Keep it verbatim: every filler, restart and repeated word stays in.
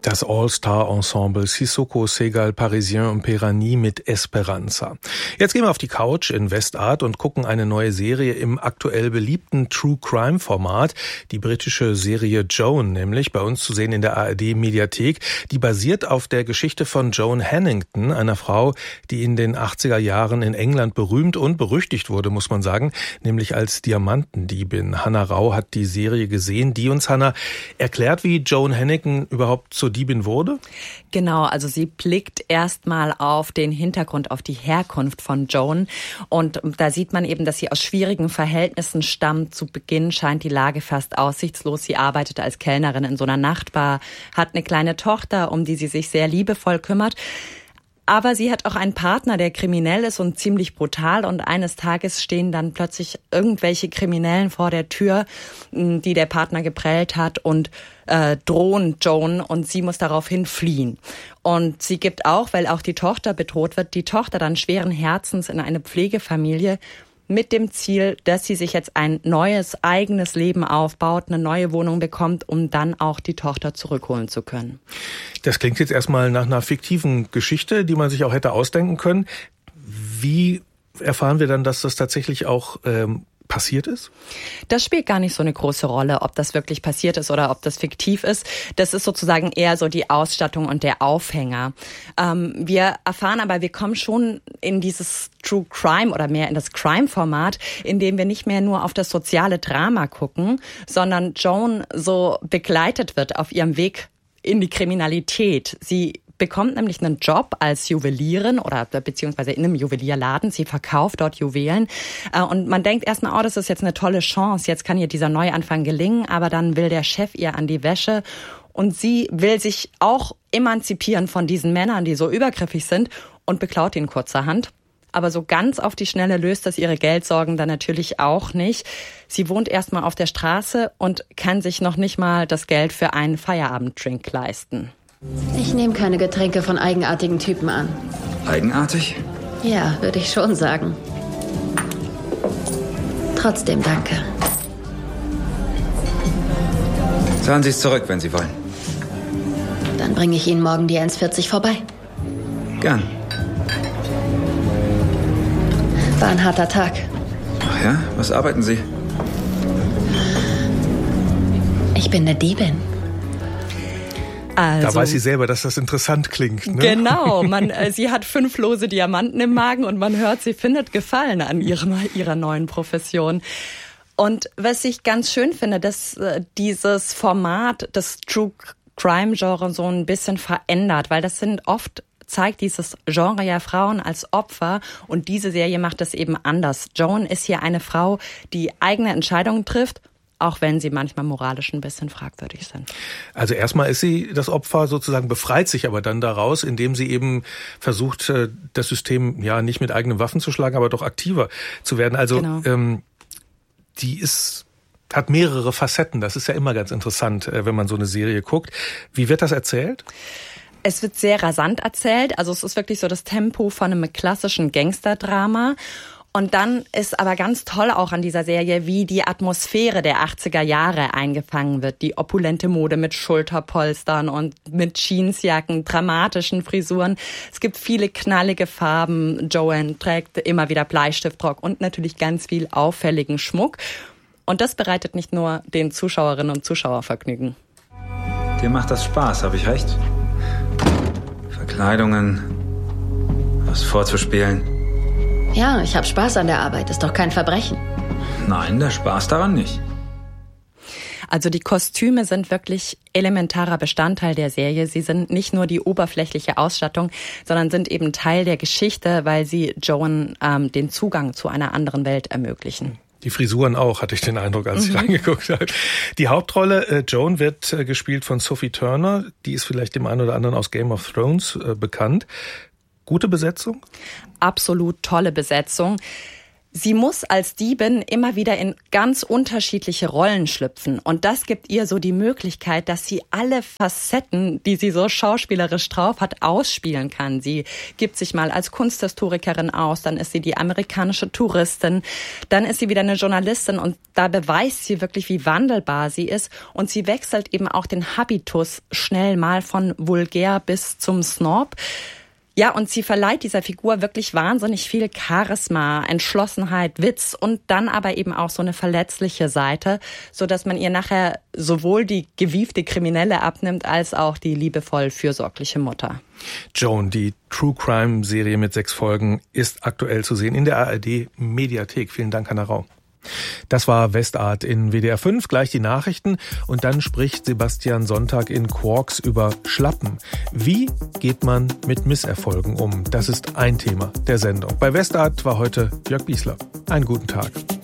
Das All-Star-Ensemble Sissoko, Segal, Parisien und Perani mit Esperanza. Jetzt gehen wir auf die Couch in Westart und gucken eine neue Serie im aktuell beliebten True-Crime-Format. Die britische Serie Joan, nämlich bei uns zu sehen in der A R D-Mediathek. Die basiert auf der Geschichte von Joan Hannington, einer Frau, die in den achtziger Jahren in England berühmt und berüchtigt wurde, muss man sagen, nämlich als Diamantendiebin. Hannah Rau hat die Serie gesehen, die uns, Hannah, erklärt, wie Joan Hannington überhaupt zur Diebin wurde? Genau, also sie blickt erstmal auf den Hintergrund, auf die Herkunft von Joan. Und da sieht man eben, dass sie aus schwierigen Verhältnissen stammt. Zu Beginn scheint die Lage fast aussichtslos. Sie arbeitet als Kellnerin in so einer Nachtbar, hat eine kleine Tochter, um die sie sich sehr liebevoll kümmert. Aber sie hat auch einen Partner, der kriminell ist und ziemlich brutal. Und eines Tages stehen dann plötzlich irgendwelche Kriminellen vor der Tür, die der Partner geprellt hat und äh, drohen Joan. Und sie muss daraufhin fliehen. Und sie gibt auch, weil auch die Tochter bedroht wird, die Tochter dann schweren Herzens in eine Pflegefamilie, mit dem Ziel, dass sie sich jetzt ein neues, eigenes Leben aufbaut, eine neue Wohnung bekommt, um dann auch die Tochter zurückholen zu können. Das klingt jetzt erstmal nach einer fiktiven Geschichte, die man sich auch hätte ausdenken können. Wie erfahren wir dann, dass das tatsächlich auch ähm, passiert ist? Das spielt gar nicht so eine große Rolle, ob das wirklich passiert ist oder ob das fiktiv ist. Das ist sozusagen eher so die Ausstattung und der Aufhänger. Ähm, wir erfahren aber, wir kommen schon in dieses True Crime oder mehr in das Crime-Format, in dem wir nicht mehr nur auf das soziale Drama gucken, sondern Joan so begleitet wird auf ihrem Weg in die Kriminalität. Sie bekommt nämlich einen Job als Juwelierin oder beziehungsweise in einem Juwelierladen. Sie verkauft dort Juwelen. Und man denkt erstmal, oh, das ist jetzt eine tolle Chance. Jetzt kann ihr dieser Neuanfang gelingen. Aber dann will der Chef ihr an die Wäsche. Und sie will sich auch emanzipieren von diesen Männern, die so übergriffig sind, und beklaut ihn kurzerhand. Aber so ganz auf die Schnelle löst das ihre Geldsorgen dann natürlich auch nicht. Sie wohnt erstmal auf der Straße und kann sich noch nicht mal das Geld für einen Feierabenddrink leisten. Ich nehme keine Getränke von eigenartigen Typen an. Eigenartig? Ja, würde ich schon sagen. Trotzdem danke. Zahlen Sie es zurück, wenn Sie wollen. Dann bringe ich Ihnen morgen die eins vierzig vorbei. Gern. War ein harter Tag. Ach ja? Was arbeiten Sie? Ich bin eine Diebin. Also, da weiß sie selber, dass das interessant klingt. Ne? Genau, man, äh, sie hat fünf lose Diamanten im Magen und man hört, sie findet Gefallen an ihrem, ihrer neuen Profession. Und was ich ganz schön finde, dass äh, dieses Format des True Crime Genre so ein bisschen verändert, weil das sind oft zeigt dieses Genre ja Frauen als Opfer und diese Serie macht es eben anders. Joan ist hier eine Frau, die eigene Entscheidungen trifft, auch wenn sie manchmal moralisch ein bisschen fragwürdig sind. Also erstmal ist sie das Opfer sozusagen, befreit sich aber dann daraus, indem sie eben versucht, das System ja nicht mit eigenen Waffen zu schlagen, aber doch aktiver zu werden. Also genau. ähm, die ist hat mehrere Facetten. Das ist ja immer ganz interessant, wenn man so eine Serie guckt. Wie wird das erzählt? Es wird sehr rasant erzählt. Also es ist wirklich so das Tempo von einem klassischen Gangsterdrama. Und dann ist aber ganz toll auch an dieser Serie, wie die Atmosphäre der achtziger Jahre eingefangen wird. Die opulente Mode mit Schulterpolstern und mit Jeansjacken, dramatischen Frisuren. Es gibt viele knallige Farben. Joan trägt immer wieder Bleistiftrock und natürlich ganz viel auffälligen Schmuck. Und das bereitet nicht nur den Zuschauerinnen und Zuschauern Vergnügen. Dir macht das Spaß, habe ich recht? Verkleidungen, was vorzuspielen. Ja, ich habe Spaß an der Arbeit. Ist doch kein Verbrechen. Nein, der Spaß daran nicht. Also die Kostüme sind wirklich elementarer Bestandteil der Serie. Sie sind nicht nur die oberflächliche Ausstattung, sondern sind eben Teil der Geschichte, weil sie Joan ähm, den Zugang zu einer anderen Welt ermöglichen. Die Frisuren auch, hatte ich den Eindruck, als ich mhm. reingeguckt habe. Die Hauptrolle, äh, Joan, wird äh, gespielt von Sophie Turner. Die ist vielleicht dem einen oder anderen aus Game of Thrones äh, bekannt. Gute Besetzung? Absolut tolle Besetzung. Sie muss als Diebin immer wieder in ganz unterschiedliche Rollen schlüpfen. Und das gibt ihr so die Möglichkeit, dass sie alle Facetten, die sie so schauspielerisch drauf hat, ausspielen kann. Sie gibt sich mal als Kunsthistorikerin aus, dann ist sie die amerikanische Touristin, dann ist sie wieder eine Journalistin und da beweist sie wirklich, wie wandelbar sie ist. Und sie wechselt eben auch den Habitus schnell mal von vulgär bis zum Snob. Ja, und sie verleiht dieser Figur wirklich wahnsinnig viel Charisma, Entschlossenheit, Witz und dann aber eben auch so eine verletzliche Seite, so dass man ihr nachher sowohl die gewiefte Kriminelle abnimmt, als auch die liebevoll fürsorgliche Mutter. Joan, die True-Crime-Serie mit sechs Folgen, ist aktuell zu sehen in der A R D-Mediathek. Vielen Dank, Hannah Rau. Das war Westart in W D R fünf, gleich die Nachrichten und dann spricht Sebastian Sonntag in Quarks über Schlappen. Wie geht man mit Misserfolgen um? Das ist ein Thema der Sendung. Bei Westart war heute Jörg Biesler. Einen guten Tag.